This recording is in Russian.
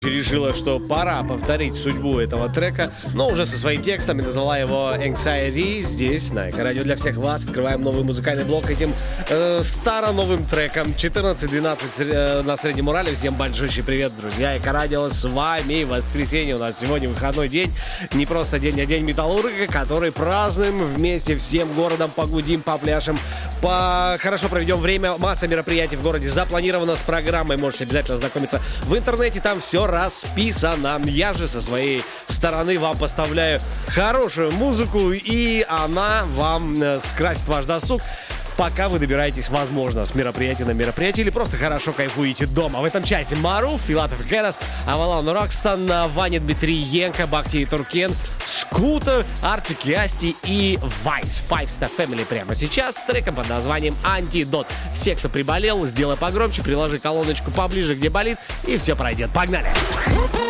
решила, что пора повторить судьбу этого трека, но уже со своим текстом и назвала его Anxiety. Здесь, на Эко-радио для всех вас, открываем новый музыкальный блок этим старо-новым треком. 14:12 на Среднем Урале. Всем большой привет, друзья. Эко-радио с вами. Воскресенье у нас сегодня выходной день. Не просто день, а день металлурга, который празднуем вместе всем городом, погудим, попляшем, хорошо проведем время. Масса мероприятий в городе запланировано с программой. Можете обязательно ознакомиться в интернете, там все расписано. Я же со своей стороны вам поставляю хорошую музыку, и она вам скрасит ваш досуг, пока вы добираетесь, возможно, с мероприятия на мероприятие или просто хорошо кайфуете дома. В этом часе Маруф, Филатов и Керас, Авалон Рокстон, Ваня Дмитриенко, Бахтий Туркен, Скутер, Артик и Асти и Вайс. Five Star Family прямо сейчас с треком под названием «Антидот». Все, кто приболел, сделай погромче, приложи колоночку поближе, где болит, и все пройдет. Погнали!